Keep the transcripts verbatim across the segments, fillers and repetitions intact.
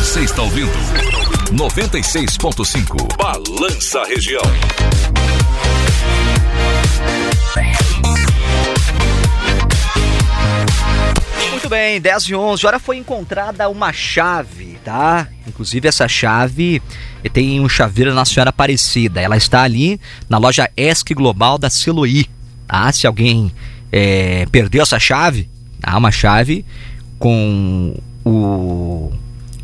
Você está ouvindo noventa e seis ponto cinco Balança Região. Muito bem, dez e onze, agora foi encontrada uma chave, tá? Inclusive essa chave tem um chaveiro na Senhora Aparecida. Ela está ali na loja ESC Global da Siloí, tá? Se alguém é, perdeu essa chave, tá? Uma chave com o,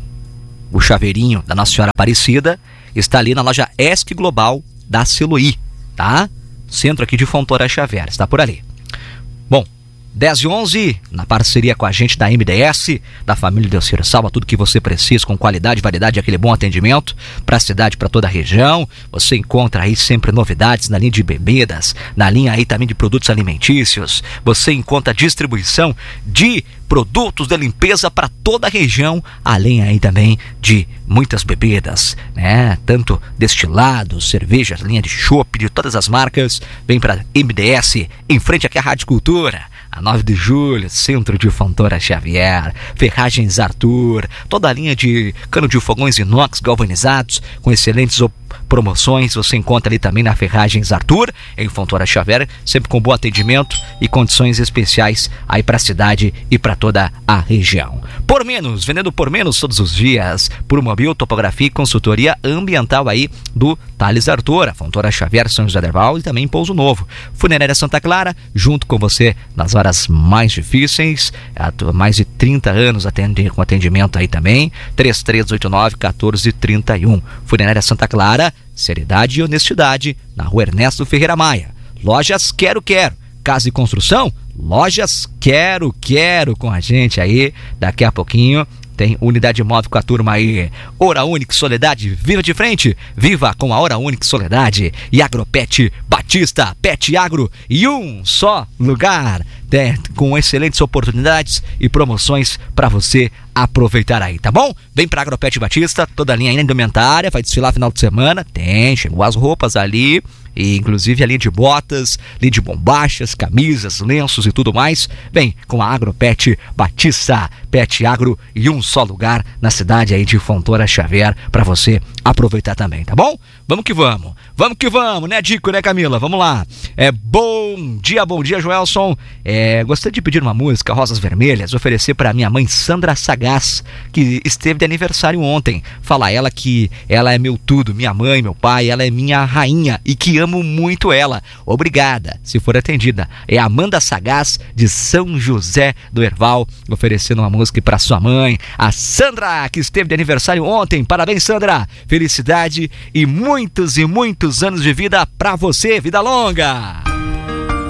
o chaveirinho da Nossa Senhora Aparecida, está ali na loja ESC Global da Siloí, tá? Centro aqui de Fontoura Xavier, está por ali. Bom, dez e onze, na parceria com a gente da M D S, da família Delcir Salva, tudo que você precisa com qualidade, variedade e aquele bom atendimento para a cidade, para toda a região. Você encontra aí sempre novidades na linha de bebidas, na linha aí também de produtos alimentícios. Você encontra distribuição de produtos de limpeza para toda a região, além aí também de muitas bebidas, né? Tanto destilados, cervejas, linha de chopp, de todas as marcas. Vem para M D S, em frente aqui à Rádio Cultura, a nove de julho, centro de Fontoura Xavier, Ferragens Arthur, toda a linha de cano de fogões inox galvanizados com excelentes promoções. Você encontra ali também na Ferragens Arthur, em Fontoura Xavier, sempre com bom atendimento e condições especiais aí para a cidade e para toda a região. Por menos, vendendo por menos todos os dias, por mobil, topografia e consultoria ambiental aí do Thales Arthur, Fontoura Xavier, São José del Val e também Pouso Novo. Funerária Santa Clara, junto com você nas horas mais difíceis, há mais de trinta anos atende, com atendimento aí também, três três oito nove, um quatro três um. Funerária Santa Clara, seriedade e honestidade, na rua Ernesto Ferreira Maia. Lojas Quero Quero, casa e construção, Lojas Quero Quero com a gente aí, daqui a pouquinho tem unidade móvel com a turma aí. Hora Única Soledade, viva de frente, viva com a Hora Única Soledade e Agropet Batista, Pet Agro e um só lugar, né, com excelentes oportunidades e promoções para você aproveitar aí, tá bom? Vem pra Agropet Batista, toda a linha aí na indumentária, vai desfilar final de semana, tem, chegou as roupas ali, e inclusive a linha de botas, linha de bombachas, camisas, lenços e tudo mais. Vem com a Agropet Batista, Pet Agro e um só lugar na cidade aí de Fontoura Xavier para você aproveitar também, tá bom? Vamos que vamos, vamos que vamos, né, Dico, né, Camila? Vamos lá. É, bom dia, bom dia, Joelson. É, gostaria de pedir uma música, Rosas Vermelhas, oferecer para minha mãe Sandra Sagaz, que esteve de aniversário ontem. Fala ela que ela é meu tudo, minha mãe, meu pai, ela é minha rainha e que amo muito ela. Obrigada, se for atendida. É Amanda Sagaz, de São José do Herval, oferecendo uma música para sua mãe, a Sandra, que esteve de aniversário ontem. Parabéns, Sandra. Felicidade e muitos e muitos anos de vida para você. Vida longa.